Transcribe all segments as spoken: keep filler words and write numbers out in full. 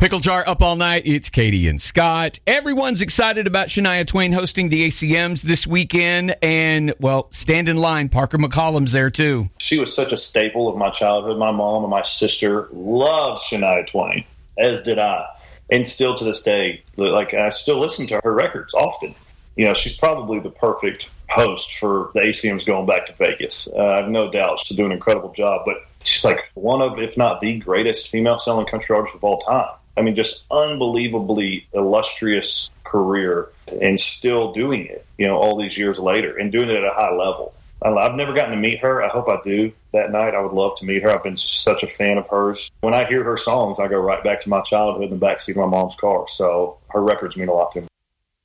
Pickle Jar up all night. It's Katie and Scott. Everyone's excited about Shania Twain hosting the A C Ms this weekend. And, well, stand in line. Parker McCollum's there, too. She was such a staple of my childhood. My mom and my sister loved Shania Twain, as did I. And still to this day, like I still listen to her records often. You know, she's probably the perfect host for the A C Ms going back to Vegas. Uh, I have no doubt she's doing an incredible job. But she's like one of, if not the greatest female-selling country artist of all time. I mean, just unbelievably illustrious career and still doing it, you know, all these years later and doing it at a high level. I've never gotten to meet her. I hope I do that night. I would love to meet her. I've been such a fan of hers. When I hear her songs, I go right back to my childhood in the backseat of my mom's car. So her records mean a lot to me.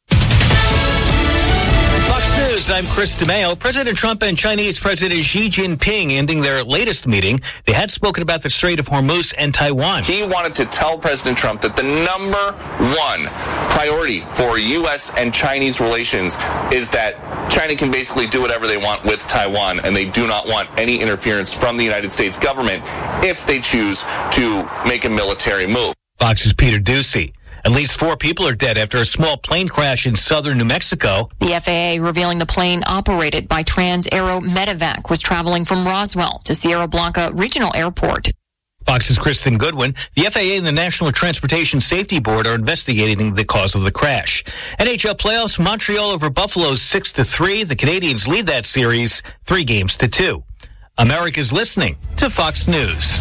Fox News, I'm Chris DeMaio. President Trump and Chinese President Xi Jinping ending their latest meeting. They had spoken about the Strait of Hormuz and Taiwan. He wanted to tell President Trump that the number one priority for U S and Chinese relations is that China can basically do whatever they want with Taiwan, and they do not want any interference from the United States government if they choose to make a military move. Fox's Peter Ducey. At least four people are dead after a small plane crash in southern New Mexico. The F A A revealing the plane operated by Trans-Aero Medevac was traveling from Roswell to Sierra Blanca Regional Airport. Fox's Kristen Goodwin. The F A A and the National Transportation Safety Board are investigating the cause of the crash. N H L playoffs, Montreal over Buffalo six to three. The Canadiens lead that series three games to two. America's listening to Fox News.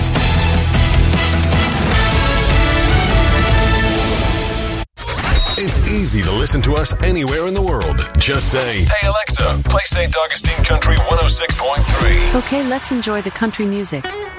It's easy to listen to us anywhere in the world. Just say, "Hey Alexa, play Saint Augustine Country one oh six point three. Okay, let's enjoy the country music.